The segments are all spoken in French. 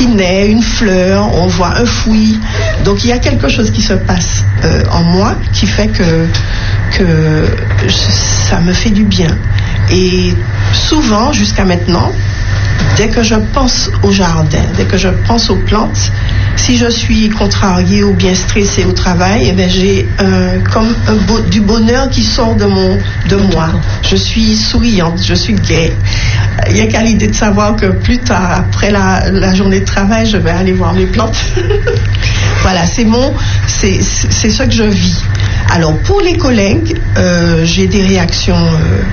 qui naît, une fleur, on voit un fruit. Donc il y a quelque chose qui se passe en moi qui fait que ça me fait du bien. Et souvent, jusqu'à maintenant, dès que je pense au jardin, dès que je pense aux plantes, si je suis contrariée ou bien stressée au travail, eh bien j'ai comme du bonheur qui sort de moi. Je suis souriante, je suis gaie. Il n'y a qu'à l'idée de savoir que plus tard, après la journée de travail, je vais aller voir mes plantes. Voilà, c'est ce que je vis. Alors pour les collègues, j'ai des réactions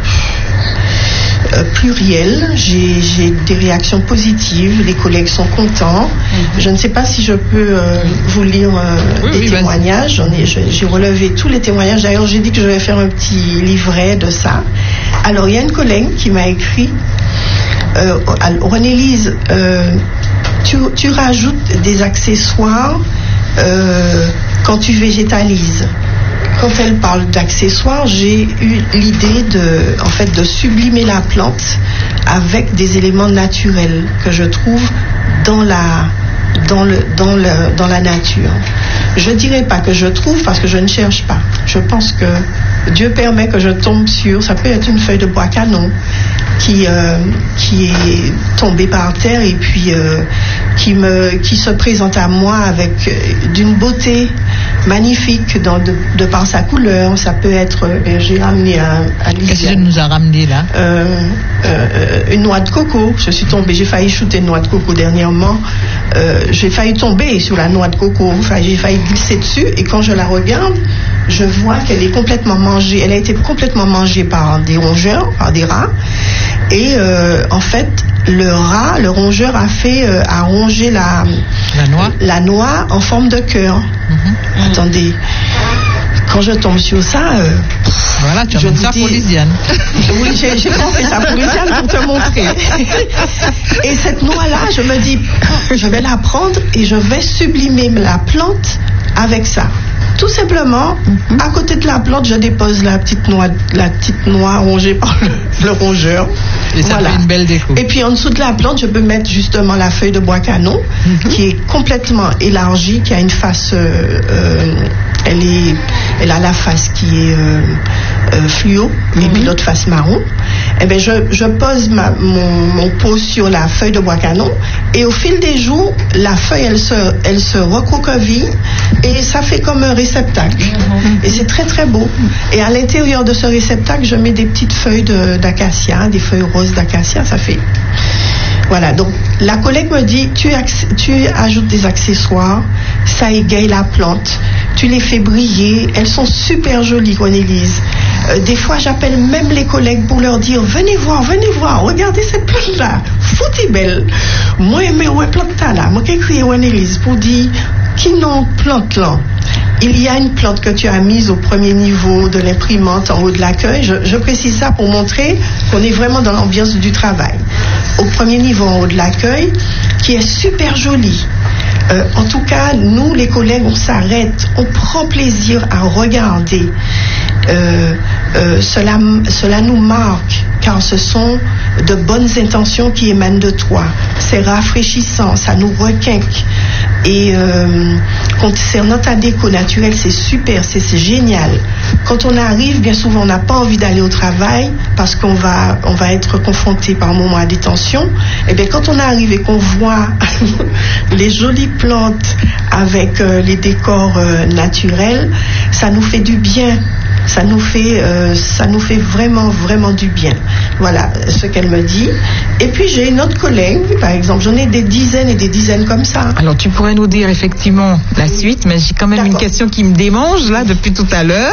pluriel, j'ai des réactions positives, les collègues sont contents. Je ne sais pas si je peux vous lire des témoignages. J'ai relevé tous les témoignages. D'ailleurs, j'ai dit que je vais faire un petit livret de ça. Alors, il y a une collègue qui m'a écrit René-Lise, tu rajoutes des accessoires quand tu végétalises. Quand elle parle d'accessoires, j'ai eu l'idée de sublimer la plante avec des éléments naturels que je trouve dans la nature. Je dirais pas que je trouve parce que je ne cherche pas. Je pense que Dieu permet que je tombe sur, ça peut être une feuille de bois canon qui est tombée par terre et puis qui se présente à moi avec d'une beauté magnifique de par sa couleur. Ça peut être, j'ai ramené à Lisiane. Qu'est-ce que tu nous as ramené là? Une noix de coco. Je suis tombée, j'ai failli shooter une noix de coco dernièrement. J'ai failli tomber sur la noix de coco. Enfin, j'ai failli glisser dessus et quand je la regarde, je vois qu'elle est complètement mangée. Elle a été complètement mangée par des rongeurs, par des rats. Et en fait, le rongeur a rongé la noix en forme de cœur. Attendez, quand je tombe sur ça, voilà, tu as montré ça pour Lisiane. Oui, j'ai montré ça pour Lisiane pour te montrer. Et cette noix-là, je me dis, je vais la prendre et je vais sublimer la plante avec ça. Tout simplement, à côté de la plante, je dépose la petite noix rongée par le rongeur. Et ça fait une belle déco. Et puis en dessous de la plante, je peux mettre justement la feuille de bois canon qui est complètement élargie, qui a une face, elle a la face qui est fluo et puis l'autre face marron. Eh bien, je pose mon pot sur la feuille de bois canon et au fil des jours, la feuille, elle se recroqueville et ça fait comme un réceptacle. Et c'est très très beau. Et à l'intérieur de ce réceptacle, je mets des petites feuilles d'acacia, des feuilles roses d'acacia, ça fait... Voilà, donc la collègue me dit, tu ajoutes des accessoires, ça égaye la plante, tu les fais briller, elles sont super jolies, René-Lise. Des fois, j'appelle même les collègues pour leur dire, venez voir, regardez cette plante-là, foutez belle. Moi, plante là, moi, qui crie René-Lise pour dire, qui n'ont plante là? Il y a une plante que tu as mise au premier niveau de l'imprimante en haut de l'accueil. Je précise ça pour montrer qu'on est vraiment dans l'ambiance du travail. Au premier niveau en haut de l'accueil, qui est super jolie. En tout cas, nous, les collègues, on s'arrête, on prend plaisir à regarder. Cela nous marque, car ce sont de bonnes intentions qui émanent de toi. C'est rafraîchissant, ça nous requinque. Et concernant ta déco naturelle, c'est super, c'est génial. Quand on arrive, bien souvent, on n'a pas envie d'aller au travail parce qu'on va être confronté par moments à des tensions. Et bien, quand on arrive et qu'on voit les jolies plantes avec les décors naturels, ça nous fait du bien. Ça nous fait vraiment, vraiment du bien. Voilà ce qu'elle me dit. Et puis j'ai une autre collègue, par exemple, j'en ai des dizaines et des dizaines comme ça. Alors tu pourrais nous dire effectivement la suite, mais j'ai quand même une question qui me démange là depuis tout à l'heure.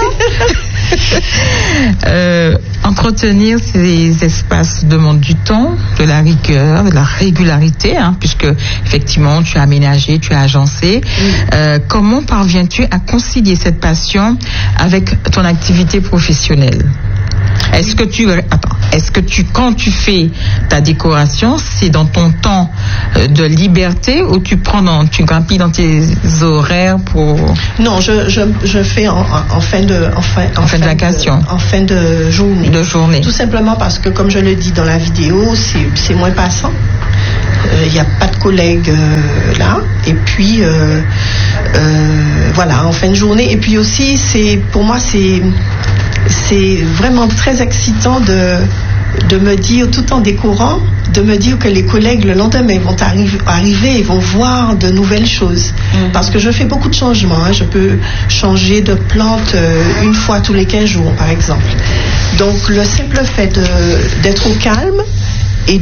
Entretenir ces espaces demande du temps, de la rigueur, de la régularité, puisque effectivement tu as aménagé, tu as agencé. Comment parviens-tu à concilier cette passion avec ton activité professionnelle? Est-ce que quand tu fais ta décoration, c'est dans ton temps de liberté ou tu grappilles dans tes horaires pour... Non, je fais en fin de vacation. En fin de journée. Tout simplement parce que, comme je le dis dans la vidéo, c'est moins passant. Il n'y a pas de collègues là. Et puis, voilà, en fin de journée. Et puis aussi, pour moi, c'est vraiment très excitant de me dire, tout en décorant, de me dire que les collègues le lendemain vont arriver et vont voir de nouvelles choses. Parce que je fais beaucoup de changements. Hein. Je peux changer de plante une fois tous les 15 jours, par exemple. Donc, le simple fait d'être au calme et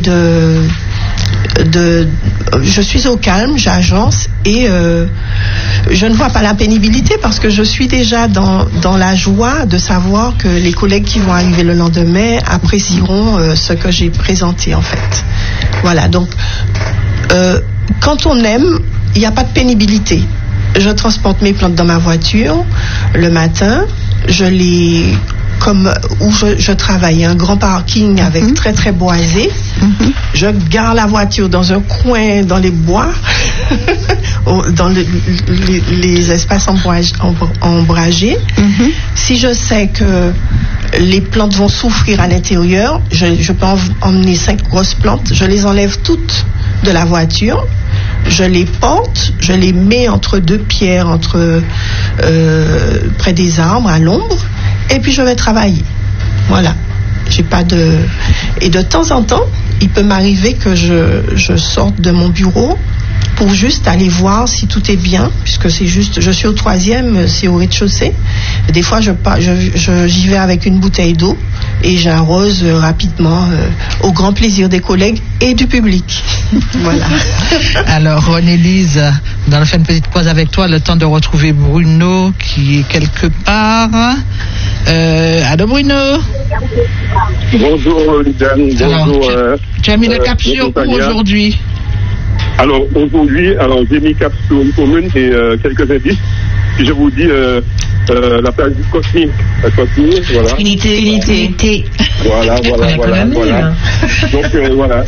je suis au calme, j'agence et je ne vois pas la pénibilité parce que je suis déjà dans la joie de savoir que les collègues qui vont arriver le lendemain apprécieront ce que j'ai présenté en fait. Voilà, donc quand on aime, il n'y a pas de pénibilité. Je transporte mes plantes dans ma voiture le matin, je les... Comme où je travaille, un grand parking avec très très boisé. Je gare la voiture dans un coin dans les bois, dans les espaces ombragés. Si je sais que les plantes vont souffrir à l'intérieur, je peux emmener 5 grosses plantes, je les enlève toutes de la voiture. Je les porte, je les mets entre 2 pierres, près des arbres, à l'ombre, et puis je vais travailler. Voilà. J'ai pas de... Et de temps en temps, il peut m'arriver que je sorte de mon bureau pour juste aller voir si tout est bien, puisque c'est juste, je suis au 3e, c'est au rez-de-chaussée. Des fois, j'y vais avec une bouteille d'eau et j'arrose rapidement, au grand plaisir des collègues et du public. Voilà. Alors, René-Lise, on a fait une petite pause avec toi, le temps de retrouver Bruno qui est quelque part. Allô Bruno. Bonjour Lidane, bonjour. Tu as mis le cap sur où aujourd'hui? Alors aujourd'hui, j'ai mis cap sur une commune et quelques indices. Puis je vous dis la place du Cosmi. La Cosmi, voilà. Unité. Voilà. Donc voilà.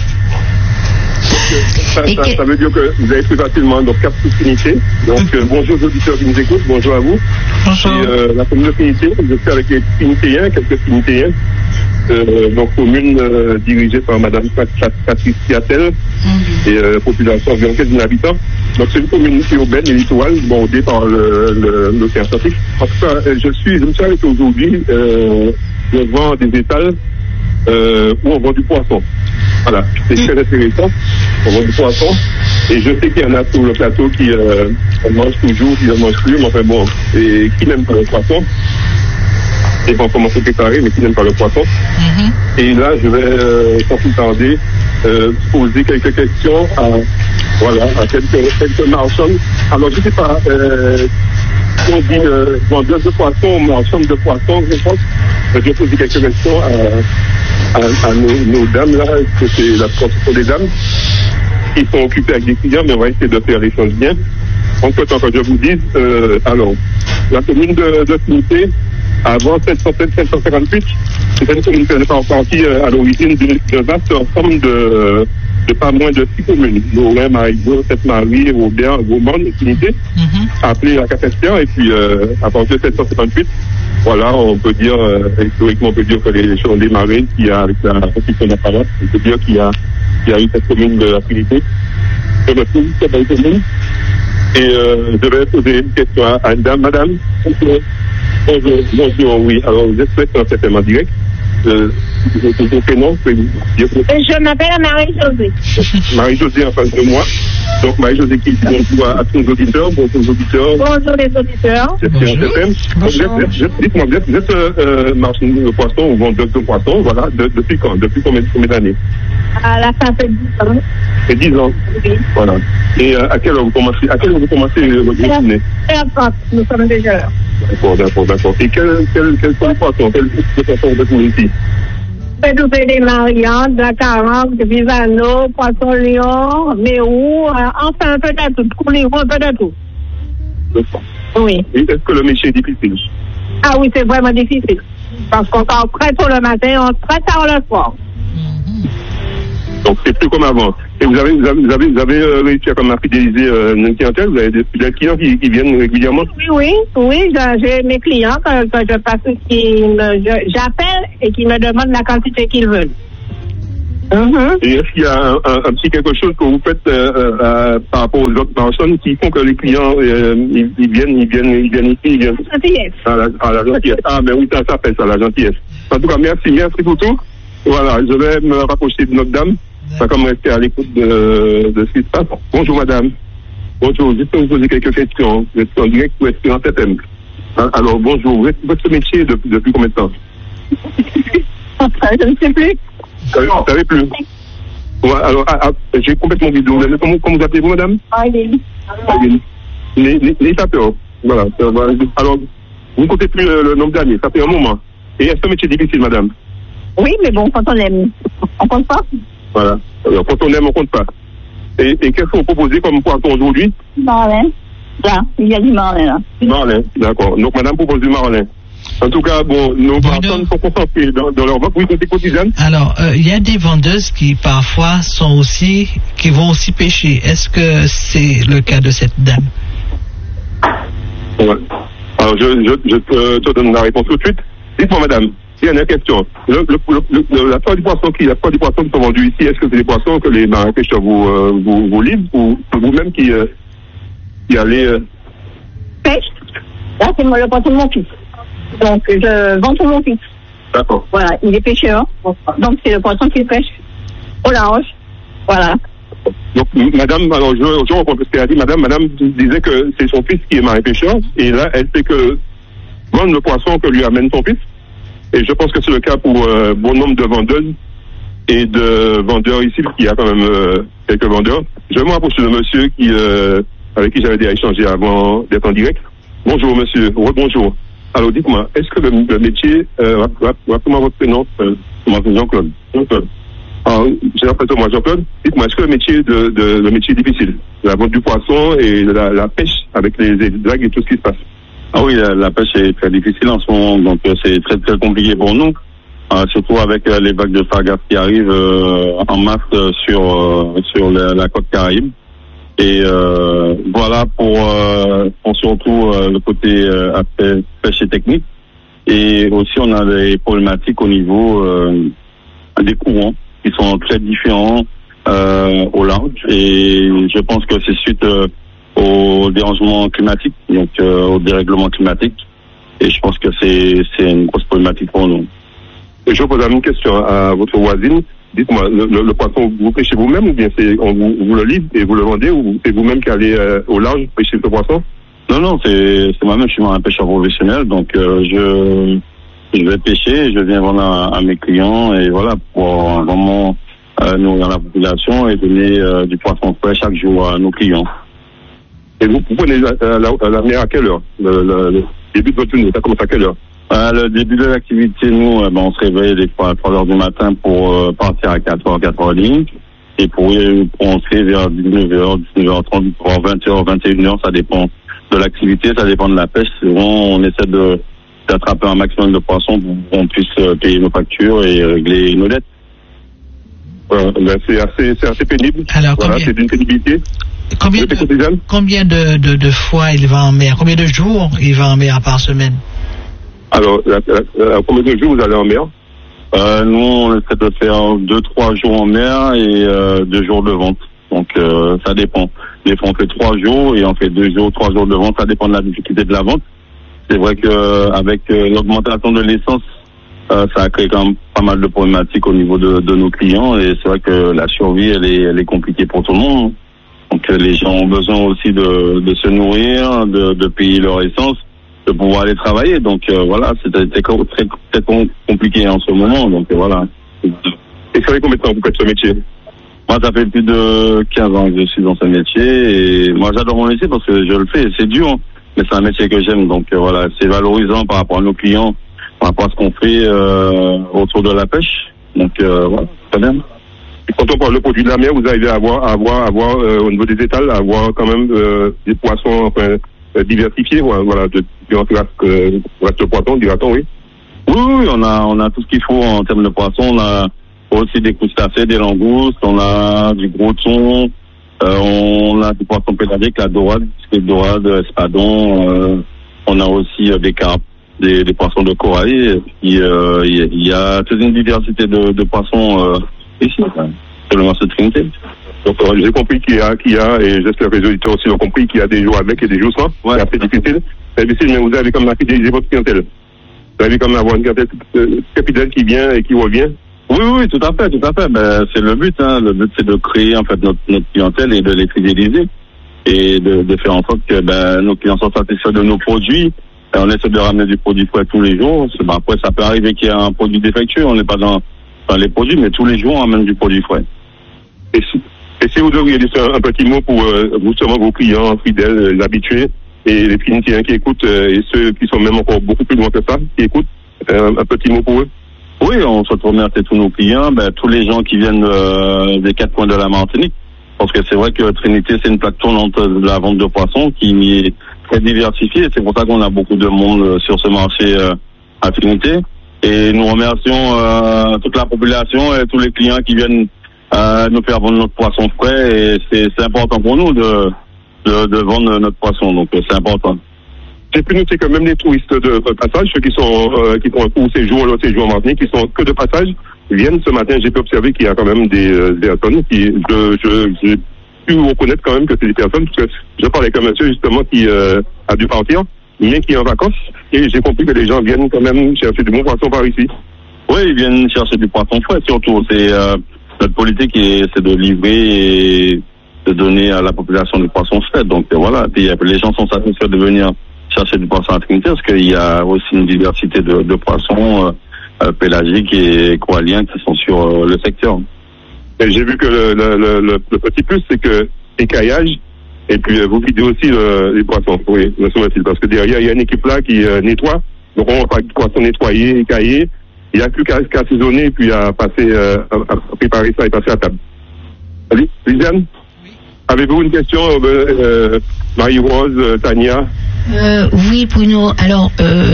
Ça veut dire que vous avez plus facilement donc cap sur Unité. Donc bonjour aux auditeurs qui nous écoutent, bonjour à vous. Bonjour. Et la commune de Unité, je suis avec les Unitéens, quelques Unitéens. Donc commune dirigée par Madame Patricia Tell et population environ 15 000 habitants. Donc c'est une commune urbaine et littorale bordée par l'océan Atlantique. En tout cas, je me suis arrêté aujourd'hui devant des étals où on vend du poisson. Voilà, c'est très intéressant. On vend du poisson et je sais qu'il y en a sur le plateau qui mangent toujours, qui ne mangent plus, mais enfin bon, et qui n'aiment pas le poisson. Et vont commencer à préparer, mais qui n'aiment pas le poisson. Et là, je vais, sans plus tarder, poser quelques questions à quelques marchands. Alors, je ne sais pas, on dit vendeuse de poissons ou marchand de poissons, je pense. Je vais poser quelques questions à nos dames, là, que c'est la profession des dames, qui sont occupées avec des clients, mais on va essayer de faire les choses bien. En tout temps que je vous dise, alors, la commune de Unité, avant 758, c'était une commune qui faisait partie à l'origine d'un vaste ensemble de pas moins de 6 communes. Lorrain, Marigot, Sainte-Marie, Robert, Gaumont, Unité, appelée la Capesterre. Et puis, à partir de 758, voilà, on peut dire, historiquement, on peut dire que les choses ont démarré, avec la construction d'appareil, on peut dire qu'il y a eu cette commune de la Trinité. Je me trouve cette belle commune. Et je vais poser une question à une dame, madame. Bonjour, oui. Alors, j'espère que c'est certainement direct. Ton prénom, je m'appelle Marie-Josée. Marie-Josée en face de moi. Donc, Marie-Josée qui dit bonjour à tous nos auditeurs. Bonjour les auditeurs. Bonjour les auditeurs. Dites-moi, vous êtes marchand de poissons ou vendeuse de poissons, voilà, depuis quand? Depuis combien d'années? Ça fait 10 ans. C'est 10 ans? Oui. Voilà. Et à quelle heure vous commencez votre journée? Nous sommes déjà là. D'accord. Et quel sont les poissons? Quel type de poissons vous êtes ici? Nous faisons des Marianne, de la Caranque, de Visano, Poisson Lion, Mérou, enfin un peu de tout, Couliron, un peu de tout. Oui. Oui. Et est-ce que le métier est difficile? Ah oui, c'est vraiment difficile. Parce qu'on part très tôt le matin, on très tard le soir. Donc c'est plus comme avant. Et vous avez réussi à comme à fidéliser une clientèle? Vous avez des clients qui viennent régulièrement? Oui, j'ai mes clients que je passe, j'appelle et qui me demandent la quantité qu'ils veulent. Et est-ce qu'il y a un petit quelque chose que vous faites par rapport aux autres personnes qui font que les clients ils viennent ici, ils viennent à la gentillesse. Ah ben oui, ça s'appelle ça, la gentillesse. En tout cas, merci pour tout. Voilà, je vais me rapprocher de notre dame. Ça comme rester à l'écoute de ce qui se passe. Bonjour madame. Bonjour, juste pour vous poser quelques questions. Vous êtes en direct ou est-ce en FM? Alors bonjour, votre métier depuis combien de temps? Je ne sais plus. Vous ne savez plus? Ouais, alors, j'ai complètement oublié. Comment vous appelez-vous, madame? Aileen. N'ayez pas peur. Voilà. Alors, vous ne comptez plus le nombre d'années. Ça fait un moment. Et est-ce un métier difficile, madame? Oui, mais bon, quand on aime, on compte pas. Voilà. Alors, quand on aime, on compte pas. Et qu'est-ce que vous proposez comme poisson aujourd'hui? Marlin. Là, il y a du marlin, là. Marlin, d'accord. Donc, madame propose du marlin. En tout cas, bon, nos personnes sont concentrées dans leur vente. Oui, côté quotidienne. Alors, il y a des vendeuses qui parfois qui vont aussi pêcher. Est-ce que c'est le cas de cette dame? Ouais. Alors, je te donne la réponse tout de suite. Dites-moi, madame, dernière question. La plupart du poisson qui sont vendus ici, est-ce que c'est des poissons que les marins pêcheurs vous livrent ou vous-même qui allez Pêche. Là, c'est le poisson de mon fils. Donc, je vends pour mon fils. D'accord. Voilà, il est pêcheur. Donc, c'est le poisson qu'il pêche au large. Voilà. Donc, madame, alors, je reprends ce qu'elle a dit. Madame disait que c'est son fils qui est marin pêcheur. Et là, elle sait que vendre le poisson que lui amène son fils. Et je pense que c'est le cas pour bon nombre de vendeuses et de vendeurs ici, parce qu'il y a quand même quelques vendeurs. Je vais me rapprocher de monsieur avec qui j'avais déjà échangé avant d'être en direct. Bonjour, monsieur. Rebonjour. Alors, dites-moi, est-ce que le métier, rappelez-moi votre prénom, Jean-Claude. Alors, j'ai l'impression, moi, Jean-Claude, dites-moi, est-ce que le métier est difficile? La vente du poisson et la pêche avec les dragues et tout ce qui se passe. Ah oui, la pêche est très difficile en ce moment, donc c'est très très compliqué pour nous, surtout avec les vagues de sargasses qui arrivent en masse sur la côte Caraïbe. Et voilà pour surtout le côté aspect pêche et technique. Et aussi on a des problématiques au niveau des courants qui sont très différents au large. Et je pense que c'est suite au dérangement climatique, donc au dérèglement climatique. Et je pense que c'est une grosse problématique pour nous. Et je pose une question à votre voisine. Dites-moi, le poisson, vous pêchez vous-même ou bien vous le livre et vous le vendez ou c'est vous-même qui allez au large pêcher ce poisson? Non, c'est moi-même, je suis un pêcheur professionnel, donc je vais pêcher, je viens vendre à mes clients et voilà, pour vraiment nourrir la population et donner du poisson frais chaque jour à nos clients. Et vous prenez la mer à quelle heure? Le début de votre journée, ça commence à quelle heure? Le début de l'activité, nous, on se réveille des fois à 3h du matin pour partir à 4h30 et pour rentrer vers 19h, 19h30, 20h, 21h, ça dépend de l'activité, ça dépend de la pêche. Souvent, on essaie d'attraper un maximum de poissons pour qu'on puisse payer nos factures et régler nos dettes. C'est assez pénible. Alors, voilà, c'est d'une pénibilité. Combien de fois il va en mer? Combien de jours il va en mer par semaine? Alors, combien de jours vous allez en mer? Nous, on essaie de faire 2-3 jours en mer et 2 jours de vente. Donc, ça dépend. Des fois, on fait 3 jours et on fait 2 jours, 3 jours de vente. Ça dépend de la difficulté de la vente. C'est vrai qu'avec l'augmentation de l'essence, ça a créé quand même pas mal de problématiques au niveau de nos clients. Et c'est vrai que la survie, elle est compliquée pour tout le monde. Donc, les gens ont besoin aussi de se nourrir, de payer leur essence, de pouvoir aller travailler. Donc voilà, c'était très compliqué en ce moment. Donc voilà. Et ça fait combien de temps que vous faites ce métier? Moi, ça fait plus de 15 ans que je suis dans ce métier. Et moi, j'adore mon métier parce que je le fais. C'est dur, hein, mais c'est un métier que j'aime. Donc voilà, c'est valorisant par rapport à nos clients, par rapport à ce qu'on fait autour de la pêche. Donc voilà, très bien. Et quand on parle de produits de la mer, vous arrivez à avoir au niveau des étals, à avoir quand même des poissons diversifiés, voilà, de différentes races de poissons, dira-t-on, oui. Oui, Oui, on a tout ce qu'il faut en termes de poissons. On a aussi des crustacés, des langoustes, on a du gros thon, on a du poisson pélagique, la dorade, espadon, on a aussi des carpes, des poissons de corail. Il y a toute une diversité de poissons ici, sur le marché de Trinité. Donc j'ai compris qu'il y a, et j'espère que les auditeurs aussi ont compris qu'il y a des jours avec et des jours sans. Ouais. C'est assez difficile. C'est difficile, mais vous avez comme fidéliser votre clientèle. Vous avez comme avoir une clientèle capitale qui vient et qui revient. Oui, tout à fait. Ben, c'est le but, hein. Le but, c'est de créer, en fait, notre clientèle et de les fidéliser. Et de faire en sorte que, nos clients soient satisfaits de nos produits. Et on essaie de ramener du produit frais tous les jours. Après, ça peut arriver qu'il y ait un produit défectueux. On n'est pas dans les produits, mais tous les jours, on ramène du produit frais. Et si vous devriez dire un petit mot pour, justement, vos clients fidèles, les habitués, et les Trinitiens qui écoutent, et ceux qui sont même encore beaucoup plus loin que ça, qui écoutent, un petit mot pour eux. Oui, on souhaite remercier tous nos clients, tous les gens qui viennent des 4 coins de la Martinique. Parce que c'est vrai que Trinité, c'est une plaque tournante de la vente de poissons qui est très diversifiée. C'est pour ça qu'on a beaucoup de monde sur ce marché à Trinité. Et nous remercions toute la population et tous les clients qui viennent nous faire vendre notre poisson frais. Et c'est important pour nous de vendre notre poisson. Donc c'est important. J'ai pu noter que même les touristes de passage, ceux qui font un court séjour en Martinique, qui sont que de passage, viennent ce matin. J'ai pu observer qu'il y a quand même des personnes qui, j'ai pu reconnaître quand même que c'est des personnes, parce que je parlais avec un monsieur justement qui a dû partir, mais qui est en vacances, et j'ai compris que les gens viennent quand même chercher du bon poisson par ici. Oui, ils viennent chercher du poisson frais surtout. C'est notre politique, c'est de livrer et de donner à la population du poisson frais. Donc voilà, puis les gens sont satisfaits de venir chercher du poisson à Trinité, parce qu'il y a aussi une diversité de poissons pélagiques et coralliens qui sont sur le secteur. Et j'ai vu que le petit plus, c'est que écaillage, et puis vous videz aussi les poissons. Oui, me semble-t-il, parce que derrière, il y a une équipe là qui nettoie. Donc on va pas du poisson nettoyé, écaillé. Il n'y a plus qu'à assaisonner et puis à passer, à préparer ça et passer à table. Allez, Lisiane? Avez-vous une question, Marie-Rose, Tania? Oui, Bruno. Alors,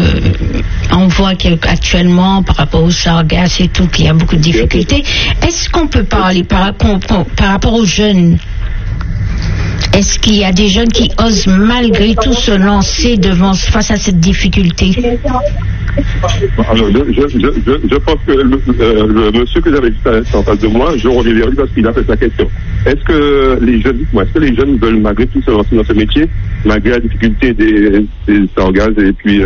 on voit qu'actuellement, par rapport au sargasse et tout, qu'il y a beaucoup de difficultés. Est-ce qu'on peut parler par rapport aux jeunes? Est-ce qu'il y a des jeunes qui osent malgré tout se lancer face à cette difficulté? Alors, je pense que le monsieur que j'avais en face de moi, je reviens vers lui parce qu'il a fait sa question. Est-ce que les jeunes veulent malgré tout se lancer dans ce métier, malgré la difficulté des sargasses et puis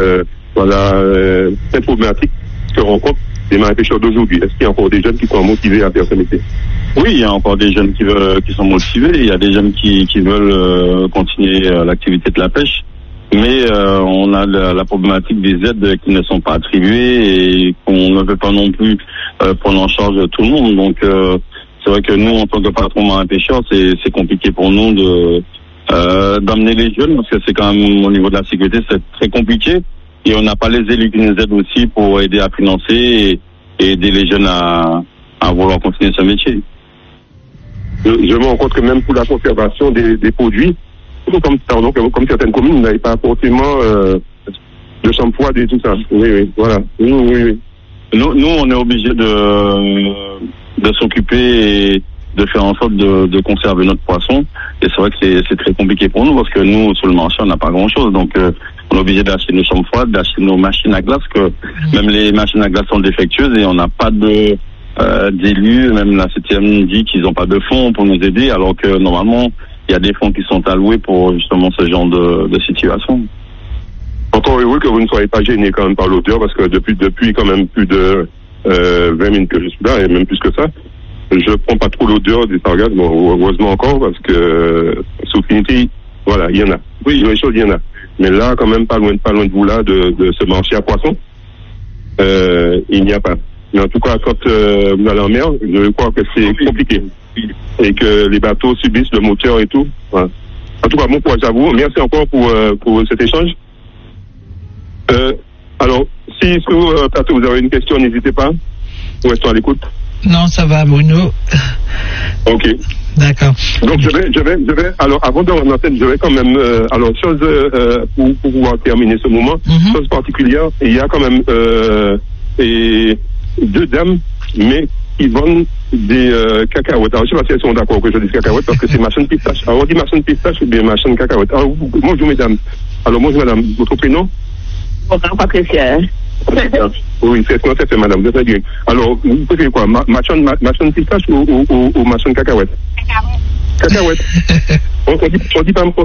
cette problématique que rencontrent les marins pêcheurs d'aujourd'hui? Est-ce qu'il y a encore des jeunes qui sont motivés à faire ce métier? Oui, il y a encore des jeunes qui sont motivés. Il y a des jeunes qui veulent continuer l'activité de la pêche. Mais on a la problématique des aides qui ne sont pas attribuées et qu'on ne veut pas non plus prendre en charge tout le monde. Donc c'est vrai que nous, en tant que patron marin pêcheur, c'est compliqué pour nous d'amener les jeunes, parce que c'est quand même au niveau de la sécurité, c'est très compliqué. Et on n'a pas les élus qui nous aident aussi pour aider à financer et aider les jeunes à vouloir continuer ce métier. Je me rends compte que même pour la conservation des produits, comme certaines communes n'avaient pas forcément de chambre froide et tout ça. Oui, voilà. Oui. Nous, on est obligés de s'occuper et de faire en sorte de conserver notre poisson. Et c'est vrai que c'est très compliqué pour nous, parce que nous, sur le marché, on n'a pas grand-chose. Donc, on est obligé d'acheter nos chambres froides, d'acheter nos machines à glace, que même les machines à glace sont défectueuses et on n'a pas d'élus. Même la 7e dit qu'ils n'ont pas de fonds pour nous aider, alors que normalement, il y a des fonds qui sont alloués pour justement ce genre de situation. Encore heureux que vous ne soyez pas gêné quand même par l'odeur, parce que depuis quand même plus de 20 minutes que je suis là, et même plus que ça, je prends pas trop l'odeur des sargasses, bon, heureusement encore, parce que sous Trinité, voilà, il y en a. Oui, les choses, il y en a. Mais là, quand même, pas loin de vous là, de ce marché à poissons, il n'y a pas. Mais en tout cas, quand vous allez en mer, je crois que c'est compliqué. Et que les bateaux subissent le moteur et tout. Voilà. En tout cas, bon courage à vous. Merci encore pour cet échange. Alors, si sur le plateau vous avez une question, n'hésitez pas. Ou restons à l'écoute. Non, ça va, Bruno. Ok. D'accord. Donc je vais. Alors, avant de rentrer en antenne, je vais quand même. Alors, chose pour pouvoir terminer ce moment, chose particulière. Il y a quand même et 2 dames, mais qui vendent des cacahuètes. Alors, je ne sais pas si elles sont d'accord que je dise cacahuètes parce que c'est machin de pistache. Alors, on dit machin de pistache ou bien machin de cacahuètes. Alors, bonjour, mesdames. Alors, bonjour, madame. Votre prénom? Bonjour, Patricia. Oui, c'est comment ça fait, madame. Vous êtes bien. Alors, vous préférez quoi? Machin de pistache ou machin de cacahuètes? Cacahuètes. On dit pas